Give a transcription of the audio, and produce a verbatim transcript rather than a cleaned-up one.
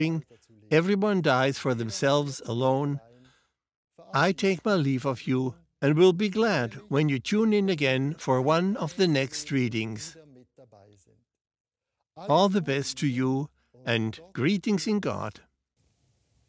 Everyone dies for themselves alone. I take my leave of you and will be glad when you tune in again for one of the next readings. All the best to you and greetings in God.